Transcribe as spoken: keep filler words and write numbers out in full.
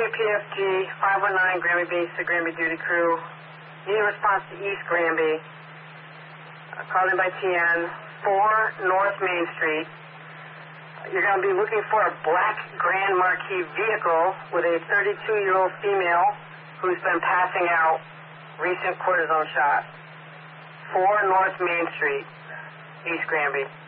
P F G, five one nine Granby Base, the Granby Duty Crew. Need a response to East Granby. Uh, called in by T N, four North Main Street. You're going to be looking for a black Grand Marquis vehicle with a thirty-two-year-old female who's been passing out recent cortisone shots. four North Main Street, East Granby.